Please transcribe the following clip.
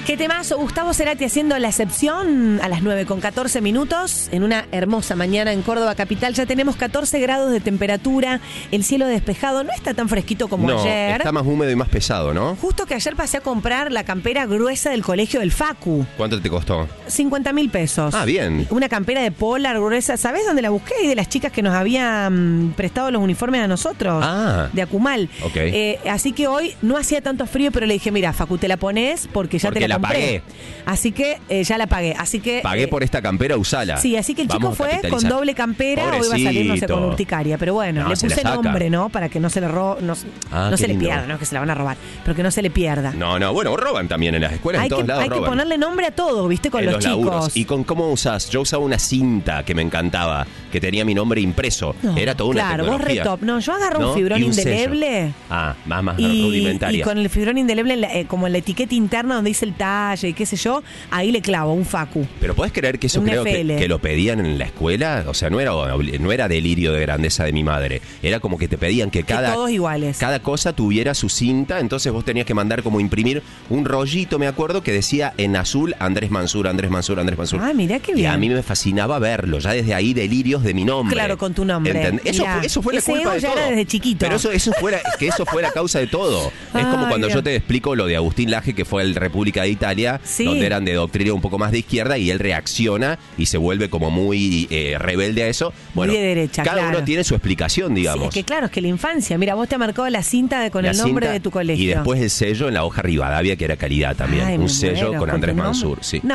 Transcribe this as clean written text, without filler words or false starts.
Qué temazo, Gustavo Cerati haciendo La Excepción a las 9:14 en una hermosa mañana en Córdoba capital. Ya tenemos 14 grados de temperatura, el cielo despejado, no está tan fresquito como ayer. Está más húmedo y más pesado, ¿no? Justo que ayer pasé a comprar la campera gruesa del colegio del Facu. ¿Cuánto te costó? 50.000 pesos. Ah, bien. Una campera de polar gruesa. ¿Sabés dónde la busqué? Y de las chicas que nos habían prestado los uniformes a nosotros. Ah. De Acumal. Ok. Así que hoy no hacía tanto frío, pero le dije, mira, Facu, te la pones porque ya Porque te la la compré. pagué. Así que ya la pagué. Así que Pagué por esta campera, usala. sí, así que el chico Vamos a fue con capitalizar. doble campera. Hoy va a salir, no sé, con Pobrecito. urticaria. Pero bueno, No, le se la puse saca. nombre, ¿no? Para que no se le no qué se le lindo. pierda, no es que se la van a robar, pero que no se le pierda. No, bueno, roban también en las escuelas, en todos lados Hay que roban. ponerle nombre a todo, ¿viste? Con En los chicos. laburos. ¿Y con cómo usás? Yo usaba una cinta que me encantaba, que tenía mi nombre impreso. No, Era toda una claro, vos tecnología. re top. No, yo agarro ¿No? un fibrón Y un sello. indeleble. Ah, más Y rudimentaria. con el fibrón indeleble, como en la etiqueta interna donde dice el talle y qué sé yo, ahí le clavo un Facu. Pero ¿podés creer que eso Un creo FL. que lo pedían en la escuela? O sea, no era delirio de grandeza de mi madre. Era como que te pedían que todos iguales. cada cosa tuviera su cinta, entonces vos tenías que mandar como imprimir un rollito, me acuerdo, que decía en azul Andrés Mansur, Andrés Mansur, Andrés Mansur. Ah, mirá qué Y bien. a mí me fascinaba verlo, ya desde ahí delirios de mi nombre. Claro, con tu nombre. Eso fue la Ese culpa ego de ya todo. era desde chiquito. Pero eso fue la causa de todo. Es como Ay, cuando Dios. yo te explico lo de Agustín Laje, que fue el República de Italia, Sí. donde eran de doctrina un poco más de izquierda y él reacciona y se vuelve como muy rebelde a eso. Bueno, de derecha, cada claro. uno tiene su explicación, digamos. Sí, es que claro, es que la infancia. Mira, vos te marcó la cinta con La el nombre cinta de tu colegio. Y después el sello en la hoja Rivadavia, que era calidad también. Ay, me un sello muero, con con Andrés tu nombre. Mansur, sí. No,